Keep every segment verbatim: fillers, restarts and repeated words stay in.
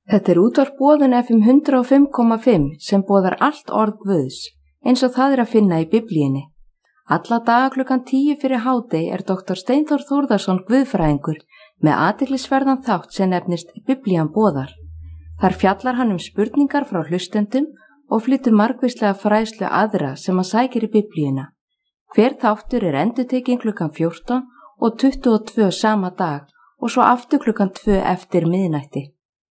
Þetta er útvarp Boðun F M hundrað og fimm komma fimm sem boðar allt orð Guðs, eins og það er að finna í Biblíunni. Alla daga klukkan tíu fyrir hádegi er doktor Steinþór Þórðarson guðfræðingur með athyglisverðan þátt sem nefnist Biblían boðar. Þar fjallar hann um spurningar frá hlustendum og flytur margvíslega fræðslu aðra sem hann sækir í Biblíuna. Hver þáttur er endurtekinn klukkan fjórtán og tuttugu og tvö sama dag og svo aftur klukkan tvö eftir miðnætti.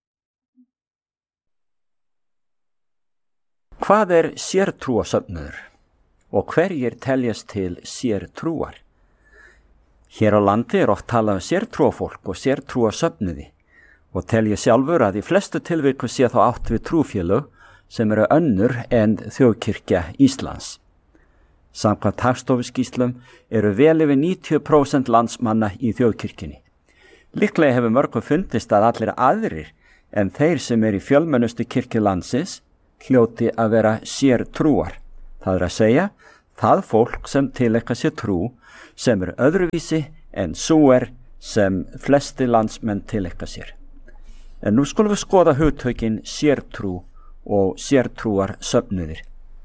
Hvað er sértrúarsöfnuður og hverjir teljast til sértrúar? Hér á landi er oft talað um sértrúafólk og sértrúarsöfnuði og tel ég sjálfur að í flestu tilvikum sé þá átt við trúfélög sem eru önnur en þjóðkirkja Íslands. Samkvæmt Hagstofuskýrslum eru vel yfir níutíu prósent landsmanna í þjóðkirkjunni. Líklega hefur mörgum fundist að allir aðrir en þeir sem eru í fjölmennustu kirkju landsins hljóti að vera sértrúar. Það er að segja, það fólk sem tileinkar sér trú sem er öðruvísi en sú er sem flesti landsmenn tileinkar sér. En nú skulum við skoða hugtökin sértrú og sértrúar söfnuðir.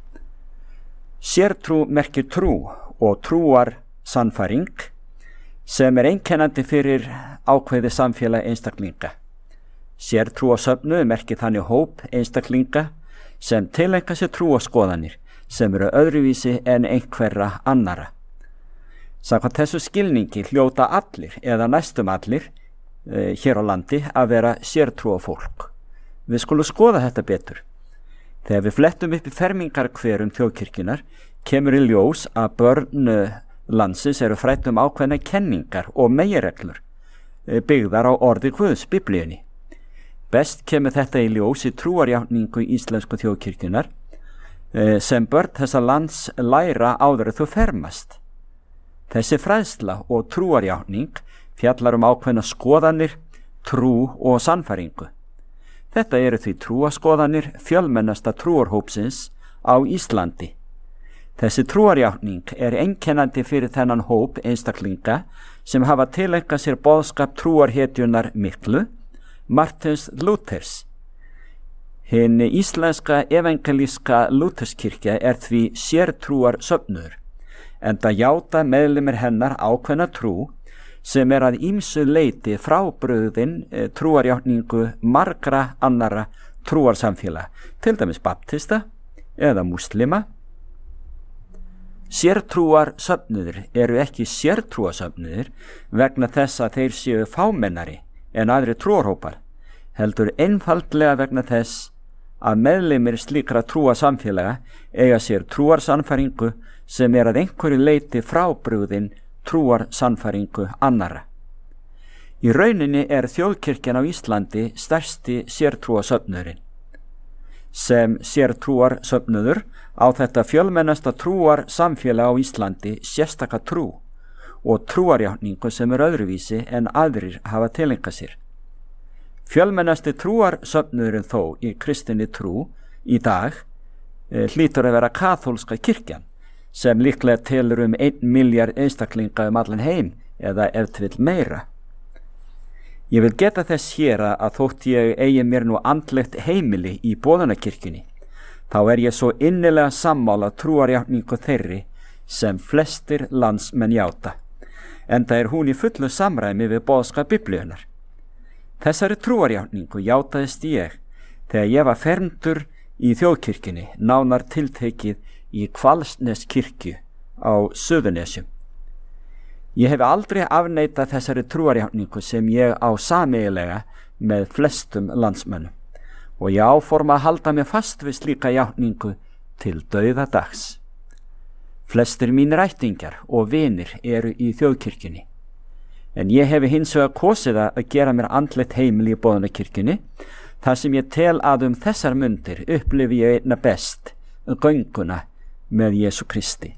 Sértrú merkir trú og trúar sannfæring sem er einkennandi fyrir ákveði samfélag einstaklinga. Sértrúar söfnuður merkir þannig hóp einstaklinga sem tileinkar sér trúarskoðanir sem eru öðruvísi en einhverra annara. Samkvæmt þessu skilningi hljóta allir eða næstum allir e, hér á landi að vera sértrúafólk. Við skulum skoða þetta betur. Þegar við flettum upp í fermingarkverum þjóðkirkjunar kemur í ljós að börn landsins eru frædd um ákveðna kenningar og meginreglur e, byggðar á orði Guðs, Biblíunni. Best kemur þetta í ljós í trúarjátningu íslensku þjóðkirkjunar e, sem börn þessa lands læra áður en þau fermast. Þessi fræðsla og trúarjátning fjallar um ákveðna skoðanir, trú og sannfæringu. Þetta eru því trúarskoðanir fjölmennasta trúarhópsins á Íslandi. Þessi trúarjátning er einkennandi fyrir þennan hóp einstaklinga sem hafa tileinkað sér boðskap trúarhetjunnar miklu, Martins Luthers. Hinn íslenska evangelíska Lutherskirkja er því sértrúar söfnuður, enda játa meðlimir hennar ákveðna trú sem er að ýmsu leyti frábrugðin e, trúarjátningu margra annara trúarsamfélaga, til dæmis baptista eða múslima. Sértrúar söfnuður eru ekki sértrúar söfnuður vegna þess að þeir séu fámennari en aðri trúarhópar, heldur einfaldlega vegna þess að meðlimir slíkra trúarsamfélaga eiga sér trúarsannfæringu sem er að einhverju leyti frábrugðin trúarsannfæringu annara. Í rauninni er þjóðkirkjan á Íslandi stærsti sértrúarsöfnuðurinn. Sem sértrúarsöfnuður á þetta fjölmennasta trúarsamfélag á Íslandi sérstaka trú og trúarjátningu sem er öðruvísi en aðrir hafa tileinkað sér. Fjölmennasti trúarsöfnuðurinn þó í kristinni trú í dag e, hlýtur að vera kaþólska kirkjan sem líklega telur um einn milljarð einstaklinga um allan heim eða ef til vill meira. Ég vil geta þess hér að þótt ég eigi mér nú andlegt heimili í Boðunarkirkjunni, þá er ég svo innilega sammála trúarjátningu þeirri sem flestir landsmenn játa, enda er hún í fullu samræmi við boðskap Biblíunnar. Þessari trúarjátningu játaðist ég þegar ég var fermdur í þjóðkirkjunni, nánar tiltekið í Hvalsneskirkju á Suðurnesjum. Ég hef aldrei afneitað þessari trúarjátningu sem ég á sameiginlega með flestum landsmönnum og ég áforma að halda mig fast við slíka játningu til dauðadags. Flestir mínir ættingjar og vinir eru í þjóðkirkjunni, en ég hefi hins vegar kosið að gera mér andlegt heimili í Boðunarkirkjunni, þar sem ég tel að um þessar mundir upplifi ég einna best gönguna með Jesú Kristi.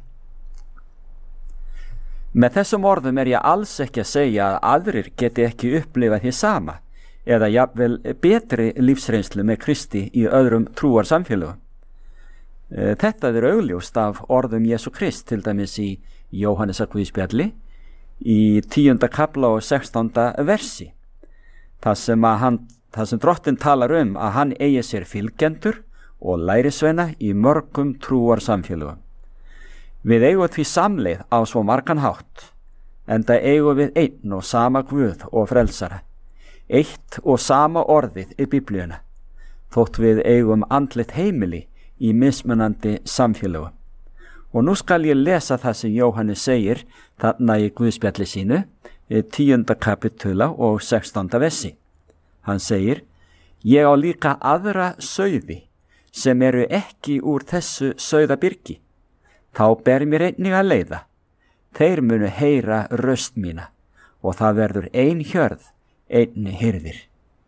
Með þessum orðum er ég alls ekki að segja að aðrir geti ekki upplifað því sama eða jafnvel betri lífsreynslu með Kristi í öðrum trúarsamfélögum. Þetta er augljóst af orðum Jesú Krist, til dæmis í Jóhannesarguðspjalli í tíunda kafla og sextánda versi, þar sem að hann það sem Drottinn talar um að hann eigi sér fylgjendur og lærisveina í mörgum trúar samfélögum. Við eigum því samleið á svo margan hátt, enda eigum við einn og sama Guð og frelsara, eitt og sama orðið í Biblíuna, þótt við eigum andlit heimili í mismunandi samfélögum. Og nú skal ég lesa það sem Jóhannes segir þarna í Guðspjalli sínu, tíunda kapitula og sextánda vessi. Hann segir, ég á líka aðra sauði sem eru ekki úr þessu sauðabyrgi. Þá ber mér einnig að leiða. Þeir munu heyra röst mína og það verður ein hjörð, ein hirðir.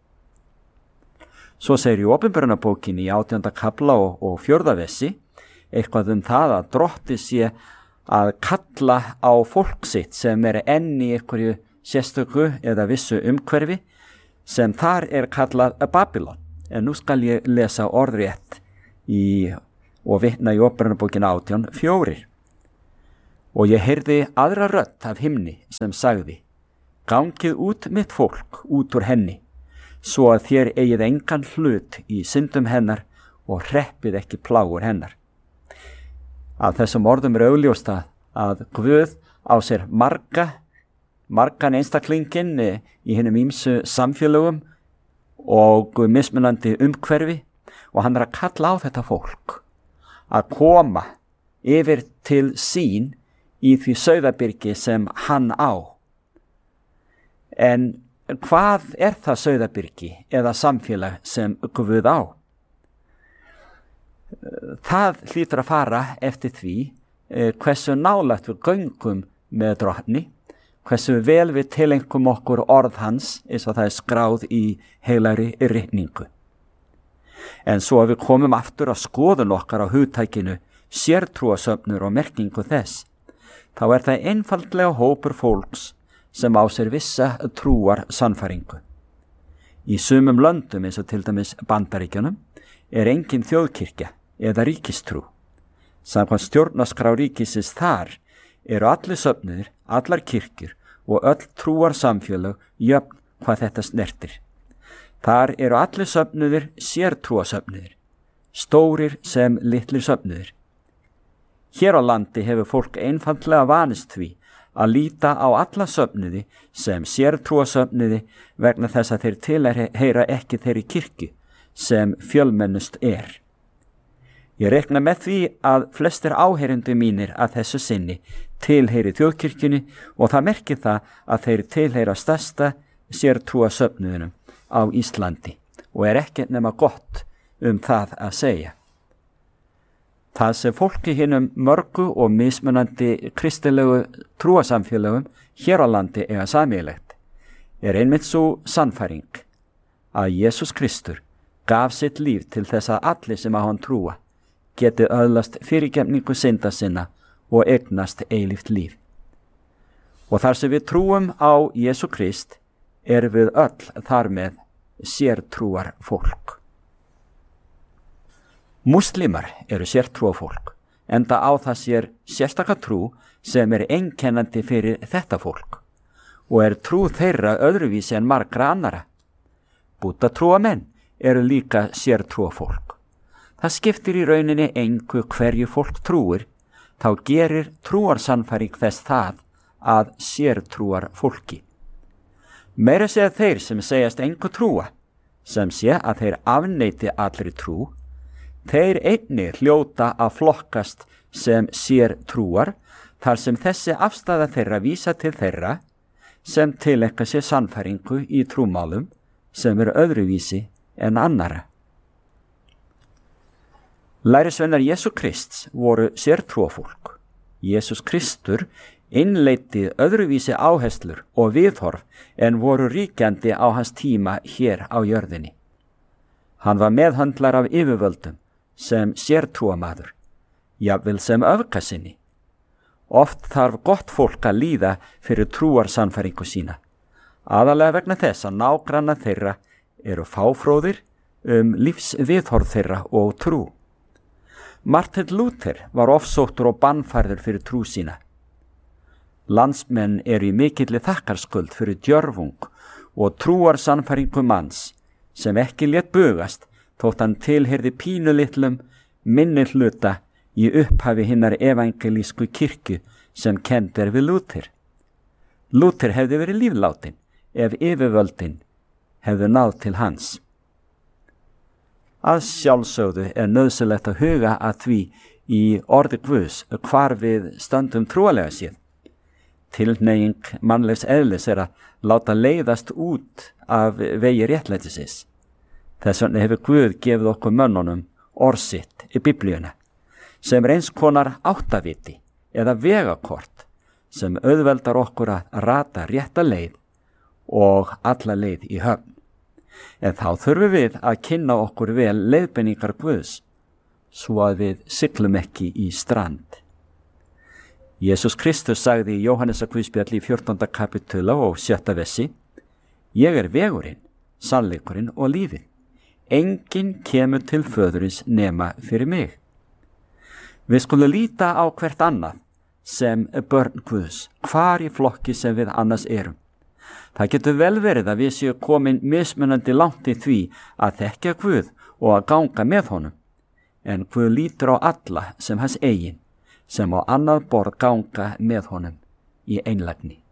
Svo segir í Opinberunarbókinni í átjánda kafla og, og fjórða vessi eitthvað um það að Drottinn sé að kalla á fólk sitt sem er enn í einhverju sérstöku eða vissu umhverfi sem þar er kallað Babylon. En nú skal ég lesa orðrétt í, og vitna í Opinberunarbókinni átján fjórir. Og ég heyrði aðra rödd af himni sem sagði, gangið út mitt fólk út úr henni, svo að þér eigið engan hlut í syndum hennar og hreppið ekki plágur hennar. Af þessum orðum er augljóst að Guð á sér marga, margan einstaklingin í hinum ýmsu samfélögum og mismunandi umhverfi og hann er að kalla á þetta fólk að koma yfir til sín í því sauðabyrgi sem hann á. En hvað er það sauðabyrgi eða samfélag sem Guð á? Það hlýtur að fara eftir því eh, hversu nálægt við göngum með Drottni, hversu vel við tilengum okkur orð hans eins og það er skráð í heilagri ritningu. En svo að við komum aftur að skoðun okkar á hugtækinu sértrúasöfnur og merkingu þess, þá er það einfaldlega hópur fólks sem á sér vissa trúar sannfæringu. Í sumum löndum eins og til dæmis Bandaríkjunum er engin þjóðkirkja eða ríkistrú. Samkvæmt stjórnarskrá ríkisins þar eru allir söfnuðir, allar kirkjur og öll trúar samfélög jöfn hvað þetta snertir. Þar eru allir söfnuðir sértrúasöfnuðir, stórir sem litlir söfnuðir. Hér á landi hefur fólk einfaldlega vanist því að líta á alla söfnuði sem sértrúasöfnuði vegna þess að þeir tilheyra ekki þeirri kirkju sem fjölmennust er. Ég rekna með því að flestir áheyrendur mínir að þessu sinni tilheyri þjóðkirkjunni og það merkir það að þeir tilheyra stærsta sértrúasöfnuðinum á Íslandi og er ekkert nema gott um það að segja. Það sem fólki hinum mörgu og mismunandi kristilegu trúasamfélögum hér á landi eiga sameiginlegt er einmitt svo sannfæring að Jesús Kristur gaf sitt líf til þess að allir sem á hann trúa geti öðlast fyrirgefningu synda sinna og eignast eilíft líf. Og þar sem við trúum á Jesú Krist erum við öll þar með sértrúar fólk. Múslimar eru sértrúafólk, enda á það sér sérstaka trú sem er einkennandi fyrir þetta fólk og er trú þeirra öðruvísi en margra annara. Búddatrúamenn eru líka sértrúafólk. Það skiptir í rauninni engu hverju fólk trúir, þá gerir trúarsannfæring þess það að sértrúar fólki. Meira segja þeir sem segjast engu trúa, sem sé að þeir afneiti allri trú, þeir einnig hljóta að flokkast sem sértrúar þar sem þessi afstæða þeirra vísa til þeirra sem tileinka sér sannfæringu í trúmálum sem eru öðruvísi en annara. Lærisveinar Jesú Krists voru sértrúafólk. Jesús Kristur innleiddi öðruvísi áherslur og viðhorf en voru ríkjandi á hans tíma hér á jörðinni. Hann var meðhöndlar af yfirvöldum sem sértrúamaður, jafnvel sem öfgasinni. Oft þarf gott fólk að líða fyrir trúarsannfæringu sína, aðalega vegna þess að nágranna þeirra eru fáfróðir um lífsviðhorf þeirra og trú. Martin Luther var ofsóttur og bannfærður fyrir trú sína. Landsmenn eru í mikilli þakkarskuld fyrir djörfung og trúarsannfæringu manns sem ekki lét bugast þótt hann tilheyrði pínulitlum minni hluta í upphafi hinnar evangelísku kirkju sem kennd er við Lúther. Lúther hefði verið líflátin ef yfirvöldin hefðu náð til hans. Að sjálfsögðu er nauðsynlegt að huga að því í orði Guðs hvar við stöndum trúarlega séð. Tilhneiging mannlegs eðlis er að láta leiðast út af vegi réttlætisins. Þess vegna hefur Guð gefið okkur mönnunum orð sitt í Biblíuna, sem er eins konar áttaviti eða vegakort sem auðveldar okkur að rata rétta leið og alla leið í höfn. En þá þurfum við að kynna okkur vel leiðbeiningar Guðs, svo að við siglum ekki í strand. Jesús Kristus sagði í Jóhannesarguðspjalli í fjórtánda kapitula og sjötta versi: Ég er vegurinn, sannleikurinn og lífið. Enginn kemur til föðurins nema fyrir mig. Við skulum líta á hvert annað sem börn Guðs, hvar í flokki sem við annars erum. Það getur vel verið að við séum komin mismunandi langt í því að þekkja Guð og að ganga með honum. En Guð lítur á alla sem hans eigin, sem á annað borð ganga með honum í einlægni.